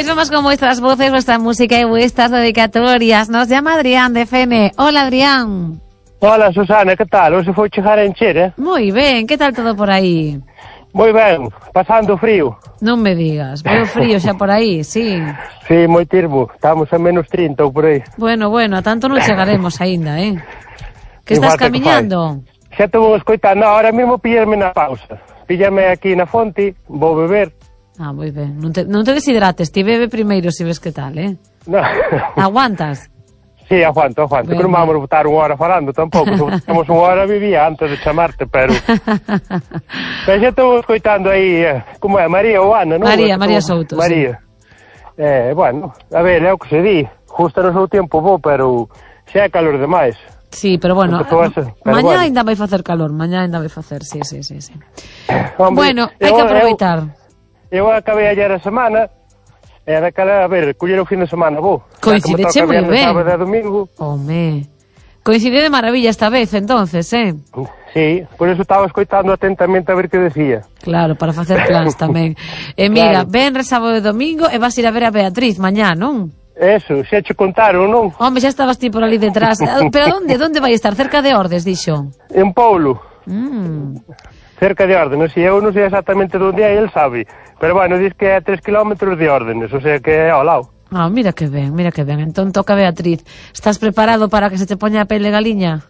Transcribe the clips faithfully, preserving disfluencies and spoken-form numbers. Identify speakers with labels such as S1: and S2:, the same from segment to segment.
S1: Pois vamos con vuestras voces, vuestra música e vuestras dedicatorias. Nos llama Adrián de Fene. Hola, Adrián.
S2: Hola, Susana, que tal? Hoxe foi chegar a encher, eh?
S1: Moi ben, que tal todo por aí?
S2: Moi ben, pasando frío.
S1: Non me digas, moi frío xa por aí, sí.
S2: Sí, moi tirbo, estamos a menos trinta ou por aí.
S1: Bueno, bueno, a tanto non chegaremos aínda, eh? Que estás camiñando?
S2: Xa te vou escoitando, ahora mesmo pillarme na pausa. Píllame aquí na fonte, vou beber.
S1: Ah, moi ben, non te, non te deshidrates, ti bebe primeiro se ves que tal, eh?
S2: No.
S1: Aguantas?
S2: Sí, aguanto, aguanto, ben, que non vamos a botar unha hora falando tampouco, se temos unha hora vivía antes de chamarte, pero... pero xa estou escoitando aí, eh, como é, María ou Ana, non?
S1: María, María Souto,
S2: María. Sí. Eh, bueno, a ver, é o que se di, justo no seu tempo bo, pero xa é calor demais.
S1: Sí, pero bueno,
S2: hacer, pero
S1: mañá
S2: bueno.
S1: ainda vai facer calor, mañá ainda vai facer, sí, sí, sí, sí.
S2: Hombre,
S1: bueno, hai que aproveitar.
S2: Eu, eu acabei ayer a semana, e daquela, a ver, coller o fin de semana, vou.
S1: Coincideche moi ben.
S2: Sábado e domingo.
S1: Home, coincide de maravilla esta vez, entonces, eh?
S2: Sí, por eso estaba escoitando atentamente a ver que decía.
S1: Claro, para facer plans tamén. E mira,
S2: Claro.
S1: venres, sábado e domingo, e vas ir a ver a Beatriz mañá, non?
S2: Eso, xa che contaron, non?
S1: Home, xa estabas ti por ali detrás. Pero onde, onde vai estar? Cerca de Ordes, dixo?
S2: En Poulo.
S1: Mm.
S2: Cerca de Órdenes, e eu non sei exactamente onde é, el sabe. Pero bueno, diz que é a tres kilómetros de Órdenes, o sea que é ao lado.
S1: Ah, mira que ben, mira que ben. Entón toca Beatriz. Estás preparado para que se te poña a pele galiña?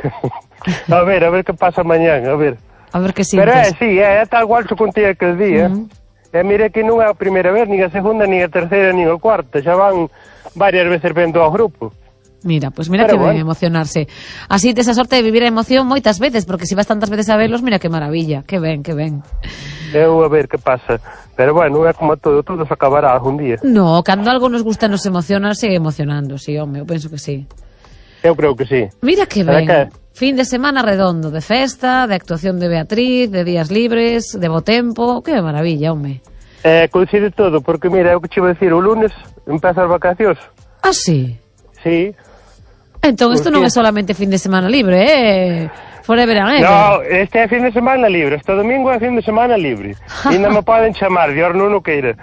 S2: A ver, a ver que pasa mañán, a ver.
S1: A ver que sintes.
S2: Pero é, sí, é, é tal cual que contía aquel día.
S1: Mm.
S2: E mire que non é a primeira vez, nin a segunda, nin a terceira, nin a cuarta. Xa van varias veces vendo ao grupo.
S1: Mira, pues mira
S2: Pero
S1: que ben
S2: bueno.
S1: emocionarse. Así tes a sorte de vivir a emoción moitas veces, porque se vas tantas veces a verlos, mira que maravilla. Que ben, que ben.
S2: Eu a ver que pasa. Pero bueno, é como todo, todo se acabará algún día.
S1: No, cando algo nos gusta nos emociona, sigue emocionando, sí, home, eu penso que sí.
S2: Eu creo que sí.
S1: Mira que
S2: Para
S1: ben.
S2: que?
S1: Fin de semana redondo, de festa, de actuación de Beatriz, de días libres, de bo tempo. Que maravilla, home.
S2: Eh, coincide todo, porque mira, é o que che iba a decir, o lunes empeza as vacacións.
S1: Ah, sí?
S2: Sí.
S1: Entón, isto non é solamente fin de semana libre, eh? Forever and ever.
S2: No, este é fin de semana libre, este domingo é fin de semana libre. Ainda me poden chamar, de horno non queira.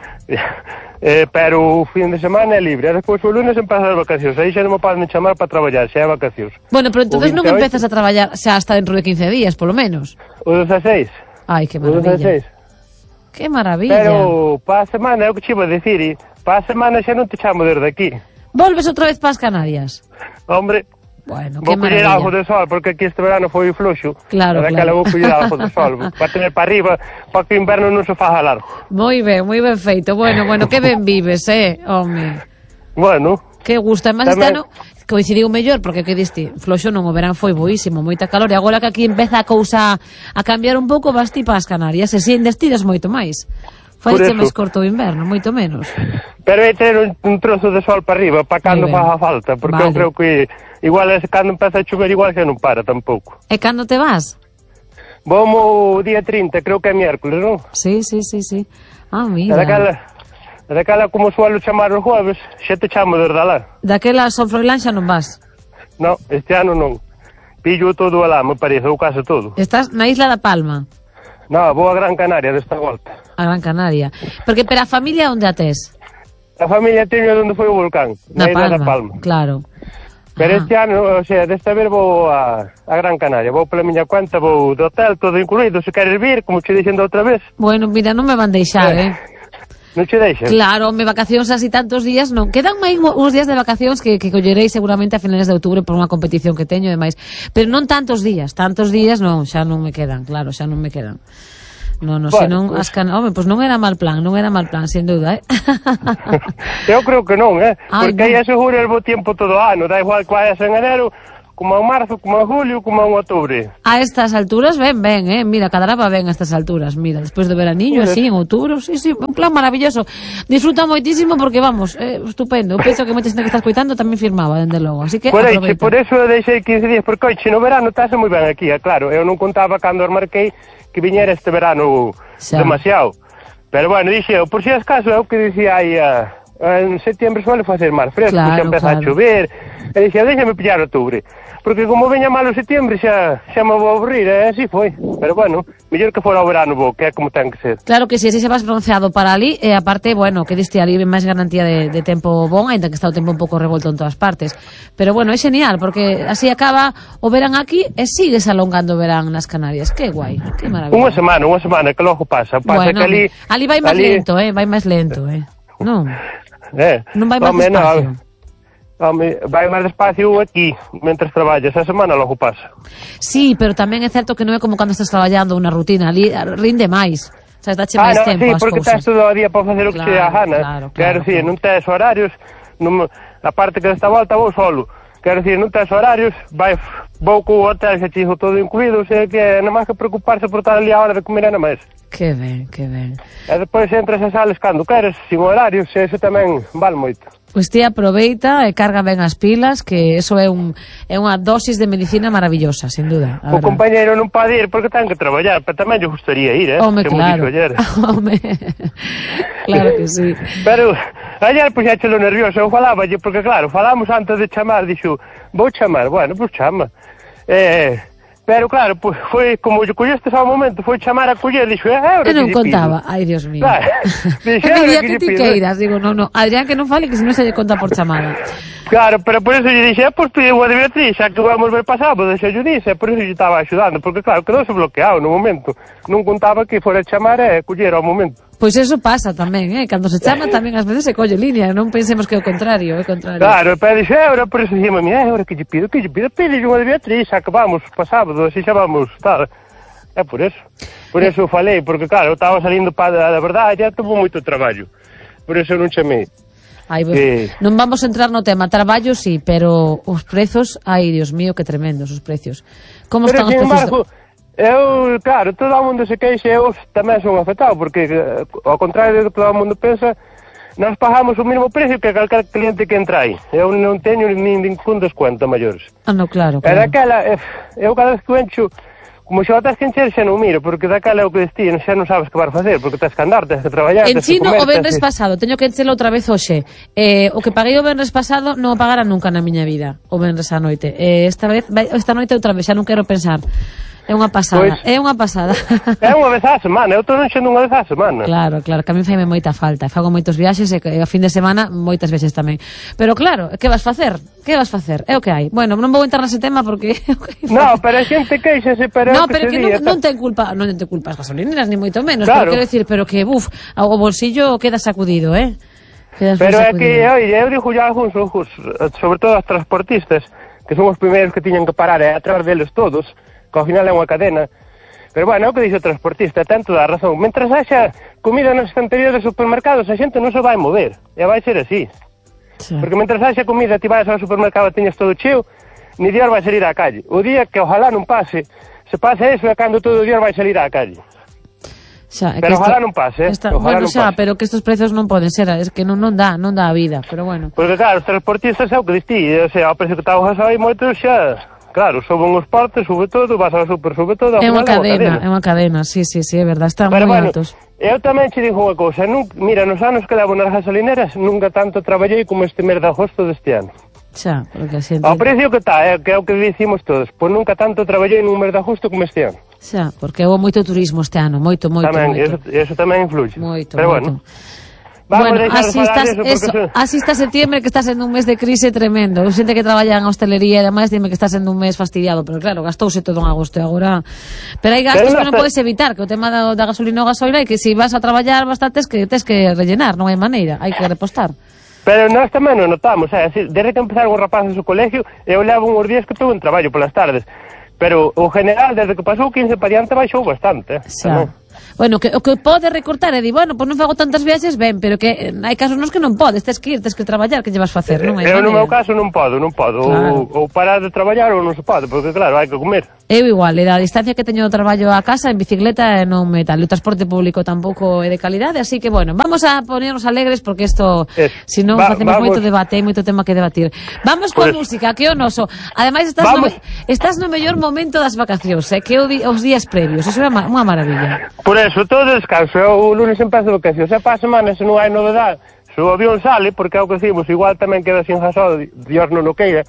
S2: Eh, pero o fin de semana é libre. E despois o lunes empezan as vacacións. Aí xa non me poden chamar para traballar, xa é vacacións.
S1: Bueno, pero entonces non
S2: veintioito
S1: empezas a traballar xa hasta dentro de quince días, polo menos.
S2: O dezaseis.
S1: Ai, que
S2: O
S1: maravilla.
S2: dezaseis.
S1: Que maravilla.
S2: Pero para a semana, é o que che iba a dicir, e para a semana xa non te chamo desde aquí.
S1: Volves outra vez para as Canarias.
S2: Hombre,
S1: Bueno,
S2: vou
S1: que
S2: coller
S1: maravilla.
S2: algo de sol, porque aquí este verano foi fluxo.
S1: Claro,
S2: Daquela
S1: claro.
S2: vou coller algo de sol, para tener para arriba, para que o inverno non se faja largo.
S1: Moi ben, moi ben feito. Bueno, bueno, que ben vives, eh, home.
S2: Bueno,
S1: Que gusta. Además, este
S2: Tamén-
S1: ano coincidiu mellor, porque que diste, floxo non, o verán foi boísimo, moita calor, e agora que aquí empeza a cousa a cambiar un pouco, vas ti para as Canarias, e si destiras moito máis.
S2: Por
S1: Faiche
S2: eso.
S1: máis corto o inverno, moito menos.
S2: pero hai ter un, un trozo de sol para arriba, para cando
S1: Moi ben.
S2: faja falta, porque
S1: Vale.
S2: eu creo que igual é cando empeza a chover, igual que non para tampouco.
S1: E cando te vas?
S2: Vamos o día trinta, creo que é miércoles, non?
S1: Sí, sí, sí, sí. Ah,
S2: E
S1: mira.
S2: daquela, e daquela como suelo chamar os jueves, xa te chamo desde alá.
S1: Daquela Son Froilán xa non vas.
S2: No, este ano non. Pillo todo alá, me parece, ou case todo.
S1: Estás na Isla da Palma,
S2: No, vou a Gran Canaria desta volta.
S1: a Gran Canaria. Porque para a familia onde a tes?
S2: A familia teño onde foi o volcán,
S1: Na
S2: na Isla
S1: Palma,
S2: da Palma.
S1: claro.
S2: Pero
S1: Ah.
S2: este ano, o sea, desta vez vou a, a Gran Canaria, vou pola miña cuenta, vou do hotel, todo incluído, se queres vir, como che dixen da outra vez,
S1: Bueno, mira, non me van deixar, eh.
S2: non che deixen.
S1: Claro, me vacacións así tantos días non. Quedan máis uns días de vacacións que, que collerei seguramente a finales de outubro por unha competición que teño e demais. Pero non tantos días, tantos días non, xa non me quedan, claro, xa non me quedan. No, no,
S2: Bueno,
S1: senón
S2: pues-
S1: as can... Home, pois pues non era mal plan, non era mal plan, sen dúda, eh.
S2: Eu creo que non, eh?
S1: Ai,
S2: Porque aí
S1: non.
S2: asegura el bo tiempo todo o ano, da igual que vayas en enero, como en marzo, como en julio, como en outubro.
S1: A estas alturas, ben, ben, eh. Mira, cadraba ben a estas alturas. Mira, despois do veraniño,
S2: Joder.
S1: así, en outubro, sí, sí, un plan maravilloso. Disfruta moitísimo porque, vamos, eh, estupendo. Eu penso que moita xente que estás coitando tamén firmaba, dende logo. Así que
S2: Por aí,
S1: aproveita.
S2: por eso eu deixei quince días, porque oixe, no verano estás moi ben aquí, é claro. Eu non contaba cando os marquei que viñera este verano
S1: Xa.
S2: demasiado. Pero bueno, dixe eu, por si as caso, é o que dicía aí, a, en setembro suele facer máis fresco,
S1: Claro,
S2: xa empeza
S1: claro.
S2: a chover, E dixen, déxame pillar outubro, porque como veña malo setembro xa, xa me vou aburrir, e así foi. Pero bueno, mellor que fora o verano bo, que é como ten que ser.
S1: Claro que si, así se vas bronceado para ali, e aparte, bueno, que diste ali máis garantía de, de tempo bon, ainda que está o tempo un pouco revolto en todas partes. Pero bueno, é genial, porque así acaba o verán aquí e sigues alongando o verán nas Canarias. Que guai, que maravilla.
S2: Unha semana, unha semana, que logo pasa. Pasa
S1: bueno,
S2: que ali...
S1: ali vai máis ali... lento, eh, vai máis lento, eh. Non,
S2: eh,
S1: non vai máis despacio.
S2: Home, vai máis despacio aquí, mentres traballas, a semana logo pasa.
S1: Sí, pero tamén é certo que non é como cando estás traballando unha rutina, ali rinde máis. O sea, dache máis
S2: ah, no,
S1: tempo
S2: sí,
S1: as
S2: porque
S1: cousas.
S2: estás todo o día para facer o que
S1: claro,
S2: te dá gana.
S1: Claro, claro,
S2: Quero dicir,
S1: claro.
S2: non tes horarios, non, a parte que desta volta vou solo. Quero dicir, non tes horarios, vai, vou co hotel xa chijo todo incluído, o sea que é nada máis que preocuparse por estar ali a hora de comer nada máis.
S1: Que ben, que ben.
S2: E depois entras a sales cando queres, sin horarios, e eso tamén vale moito.
S1: Pois ti aproveita e carga ben as pilas, que eso é un é unha dosis de medicina maravillosa, sin duda.
S2: O compañeiro non pode ir porque ten que traballar, pero tamén lle gustaría ir, eh?
S1: Home, claro. Home, claro que sí.
S2: Pero ayer pois xa chelo nervioso, eu falaba, porque claro, falamos antes de chamar, dixo, vou chamar, bueno, pois chama. Eh... Pero claro, pues, foi como lle collestes ao momento, foi chamar a coller, dixo, é euro que
S1: non contaba, ai Dios mío.
S2: Claro,
S1: dixo, é que, que ti queiras, digo, non, non, Adrián que non fale que se non se lle conta por chamada.
S2: Claro, pero por eso lle dixe, pois pues, pide unha de Beatriz, xa que vamos ver pasado, deixa yo dixe, por eso lle estaba axudando, porque claro, quedou-se bloqueado no momento, non contaba que fora chamar e coller ao momento.
S1: Pois eso pasa tamén, eh? Cando se chama tamén ás veces se colle línea, non pensemos que é o contrario, é o contrario.
S2: Claro, pero dixe, euro, por eso dixeme, mira, euro que lle pido, que lle pido, pide unha de Beatriz, xa que vamos pa sábado, así xa vamos, tal. É por eso. Por eso falei, porque claro, eu estaba salindo para, da verdade, já tuvo moito traballo. Por eso non chamei.
S1: Ai, pues, que... non vamos a entrar no tema traballo, sí, pero os prezos, ai, Dios mío, que tremendos os precios. Como pero, están os precios? Embargo,
S2: eu, claro, todo o mundo se queixa, eu tamén son afectado, porque ao contrario do que todo o mundo pensa, nós pagamos o mesmo precio que calquer cliente que entra aí. Eu non teño nin ningún descuento maiores.
S1: Ah, no, claro, claro.
S2: E daquela, eu cada vez que encho, como xa tens que encher, xa non miro, porque daquela é o que destino, xa non sabes que vas facer, porque tens que andar, tens que traballar,
S1: en
S2: tens que
S1: chino,
S2: comer.
S1: O venres pasado, teño que enchelo outra vez hoxe. Eh, o que paguei o venres pasado non o pagara nunca na miña vida, o venres a noite. Eh, esta vez, esta noite outra vez, xa non quero pensar. É unha pasada, pues, é unha pasada.
S2: É unha vez á semana, eu estou enchendo unha vez á semana.
S1: Claro, claro, que a mí faime moita falta. Fago moitos viaxes e a fin de semana moitas veces tamén. Pero claro, que vas facer? Que vas facer? É o que hai. Bueno, non vou entrar nese tema porque...
S2: No, pero a xente queixase, pero...
S1: No, pero que, que non, non ten culpa, non ten culpa as gasolineras, ni moito menos.
S2: Claro.
S1: Pero quero decir, pero que, buf, o bolsillo queda sacudido, eh?
S2: Quedas pero é que, oye, eu digo ya algúns, sobre todo os transportistas, que son os primeiros que tiñan que parar, e atrás deles todos, que ao final é unha cadena. Pero bueno, é o que dixe o transportista, ten toda a razón. Mentras haxa comida nas estanterías dos supermercados, a xente non se vai mover. E vai ser así. Sí. Porque mentras haxa comida, ti vais ao supermercado e teñas todo cheo, ni Dios vai salir á calle. O día que ojalá non pase, se pase eso é cando todo o Dios vai salir á calle.
S1: Xa,
S2: pero ojalá non pase, eh?
S1: Esta, bueno, xa, pase. Pero que estos prezos non poden ser, es que non, non dá, non dá a vida, pero bueno.
S2: Porque claro, os transportistas é o que distí, o sea, ao precio que está o gasoil moito xa... Claro, suben os partes, sube todo, vas ao super, sube todo.
S1: É unha cadena, é unha cadena, sí, sí, sí, é verdad, están moi
S2: bueno,
S1: altos.
S2: Eu tamén che digo unha cousa, nun, mira, nos anos que levo nas gasolineras, nunca tanto traballei como este mes de agosto deste ano.
S1: Xa, porque a xente...
S2: Ao precio que está, é, que é o que dicimos todos, pois nunca tanto traballei nun mes de agosto como este ano.
S1: Xa, porque houve moito turismo este ano, moito, moito,
S2: tamén,
S1: moito.
S2: Tamén, eso, eso tamén influye.
S1: Moito,
S2: pero
S1: moito.
S2: Bueno. Vamos
S1: bueno, así estás, eso, eso, son... así está septiembre, que está sendo un mes de crise tremendo. Eu xente que traballa en hostelería e demais, dime que está sendo un mes fastidiado, pero claro, gastouse todo en agosto e agora... Pero hai gastos pero que non podes evitar, que o tema da, da gasolina ou gasoila é que se si vas a traballar bastante tes que, tes que rellenar, non hai maneira, hai que repostar.
S2: Pero nós tamén non notamos, eh? Desde que empezaron os rapaces o colegio, eu levo uns días que tuve un traballo polas tardes, pero o general, desde que pasou quince para diante, baixou bastante. Eh?
S1: Bueno, que, o que pode recortar é di, bueno, pois non fago tantas viaxes, ben, pero que hai casos nos que non podes, tes que ir, tes que traballar, que lle vas facer, non hai
S2: Eu
S1: maneira.
S2: no meu caso non podo, non podo, claro. ou, ou parar de traballar ou non se pode, porque claro, hai que comer.
S1: Eu igual, e da distancia que teño do traballo a casa en bicicleta non me tal, o transporte público tampouco é de calidade, así que bueno, vamos a ponernos alegres porque isto, se non Va, facemos vamos... moito debate, hai moito tema que debatir. Vamos coa pues... música, que é o noso. Ademais estás no, estás no mellor momento das vacacións, eh, que é os días previos, iso é unha maravilla.
S2: Por eso, todo descanso, eu o lunes empezo vacacións, e para a semana se non hai novedade, se o avión sale, porque é o que decimos, igual tamén queda sin gasóleo, Dios non o queira,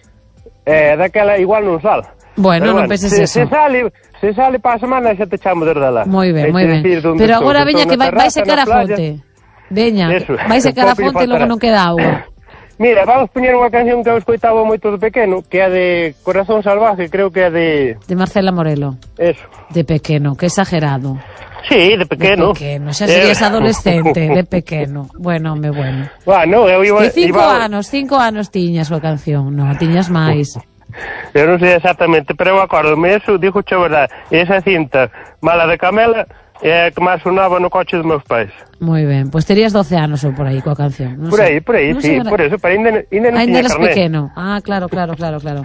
S2: eh, daquela igual non sale.
S1: Bueno, non penses
S2: se,
S1: eso.
S2: Se sale, se sale para a semana xa te chamo desde lá.
S1: Moi ben, moi ben. Pero agora veña que vai, vai secar a fonte. Veña, vai secar a fonte e logo non queda auga.
S2: Mira, vamos poñer unha canción que eu escoitaba moito de pequeno, que é de Corazón Salvaje, creo que é de...
S1: De Marcela Morelo.
S2: Eso.
S1: De pequeno, que exagerado.
S2: Sí, de pequeno.
S1: De pequeno, xa serías eh... adolescente, de pequeno. Bueno, me bueno.
S2: Bueno, eu iba...
S1: Que cinco
S2: iba...
S1: anos, cinco anos tiñas a canción, non, tiñas máis.
S2: Eu non sei exactamente, pero eu acordome eso, digo che a verdade, esa cinta, Mala de Camela, é a que máis sonaba no coche dos meus pais.
S1: Moi ben, pois terías doce anos ou por aí coa canción. Non
S2: por
S1: sei.
S2: aí, por aí,
S1: non
S2: sí, por eso, pero ainda, ainda non
S1: ainda
S2: tiña
S1: eres
S2: carné.
S1: pequeno. Ah, claro, claro, claro, claro.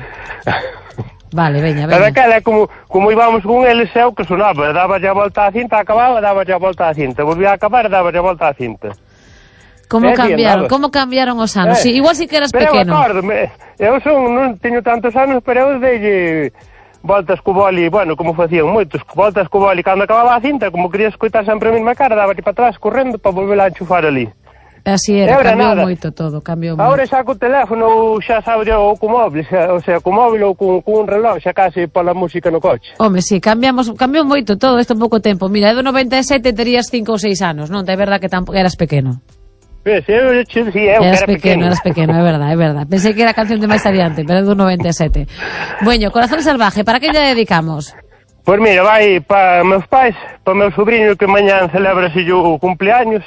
S1: Vale, veña, veña.
S2: Pero aquela, como, como íbamos con eles, é o que sonaba, daba a volta á cinta, acababa, daba a volta á cinta, volvía a acabar, daba a volta á cinta.
S1: Como
S2: é
S1: cambiaron, como cambiaron os anos? Eh, sí, igual si que eras
S2: pero
S1: pequeno.
S2: Pero eu acordome, eu son, non teño tantos anos, pero eu dei voltas co boli, bueno, como facían moitos, voltas co boli, cando acababa a cinta, como quería escoitar sempre a mesma cara, daba para atrás correndo para volver a enchufar ali.
S1: Así era, era cambiou nada. moito todo, cambiou moito.
S2: Agora xa co teléfono, xa sabe, ou co móvil, xa, o sea, co móvil ou con, con un reloj, xa case pola música no coche.
S1: Home, si, sí, cambiamos, cambiou moito todo isto en pouco tempo. Mira, eu do noventa e sete terías cinco ou seis anos, non? É verdad que tampouco eras pequeno.
S2: Sí, eu, eu, sí, eu
S1: eras
S2: era
S1: pequeno,
S2: pequeno.
S1: Eras pequeno, é verdad, é verdad. Pensei que era canción de máis adiante, pero é do noventa e sete. Bueno, Corazón Salvaje, para que lle dedicamos?
S2: Pois mira, vai para meus pais, para meu sobrinho que mañán celebra si o cumpleaños,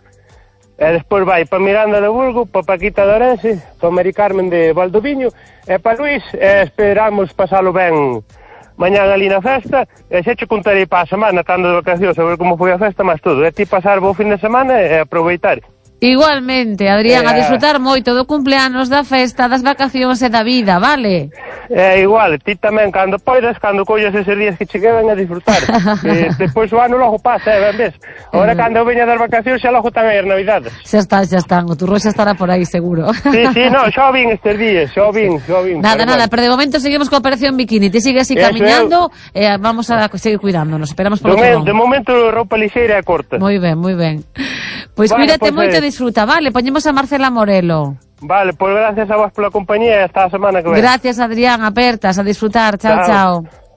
S2: e despois vai para Miranda de Burgo, para Paquita de Orense, para Mari Carmen de Valdoviño, e para Luís, e esperamos pasalo ben mañán ali na festa, e xa che contarei para a semana, cando de vacacións, a ver como foi a festa, mas todo, e ti pasar bo fin de semana e aproveitar.
S1: Igualmente, Adrián, a disfrutar moito do cumpleanos, da festa, das vacacións e da vida, vale?
S2: É igual, ti tamén, cando poidas, cando collas eses días que che quedan a disfrutar. Que depois o ano logo pasa, eh, ben ves? Agora, cando veña das vacacións, xa logo están aí as navidades.
S1: Xa está, xa están, o turrón xa estará por aí, seguro.
S2: Sí, sí, no, xa o vin estes días, xa o vin, xa o vin.
S1: Nada, pero nada, bueno. Pero de momento seguimos coa Operación Bikini, te sigue así camiñando, e eh, vamos a seguir cuidándonos, esperamos por
S2: turrón. De momento, roupa lixeira e corta.
S1: Moi ben, moi ben. Pois bueno, cuídate pues, moito e disfruta, vale? Poñemos a Marcela Morelo.
S2: Vale, pois pues gracias a vos pola compañía e hasta a semana que ven.
S1: Gracias, Adrián, apertas, a disfrutar, chao, chao. chao.